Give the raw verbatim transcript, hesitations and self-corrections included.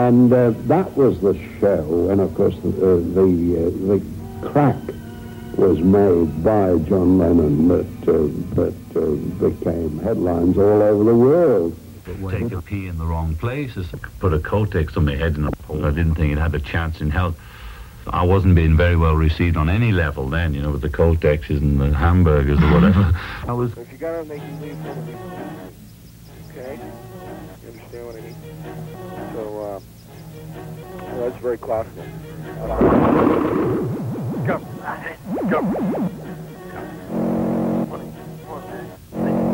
And uh, that was the show, and of course the uh, the, uh, the crack was made by John Lennon that uh, that uh, became headlines all over the world. Take a pee in the wrong places, put a Kotex on my head, and I didn't think it had a chance in hell. I wasn't being very well received on any level then, you know, with the Kotexes and the hamburgers or whatever. I was. If you gotta make you leave one of these, okay? You understand what I mean? So, uh, well, that's very classical. Go. Go.